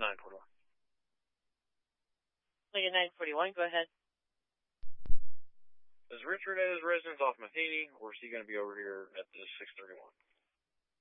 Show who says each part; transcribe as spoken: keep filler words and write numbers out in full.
Speaker 1: nine forty-one.
Speaker 2: Lincoln nine forty-one, go ahead.
Speaker 1: Is Richard at his residence off Matheny, or is he going to be over here at the six thirty-one?